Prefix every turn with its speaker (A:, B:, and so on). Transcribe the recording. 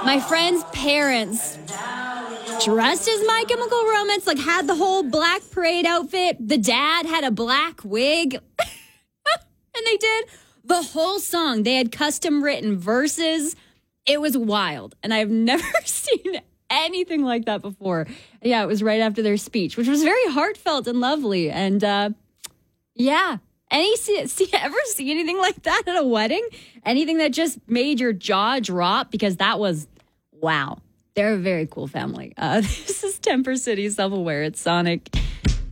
A: My friend's parents dressed as My Chemical Romance, like had the whole Black Parade outfit. The dad had a black wig. And they did the whole song. They had custom written verses. It was wild. And I've never seen anything like that before. Yeah, it was right after their speech, which was very heartfelt and lovely. And yeah, ever see anything like that at a wedding? Anything that just made your jaw drop? Because that was, wow. They're a very cool family. This is Temper City Self-Aware. It's Sonic.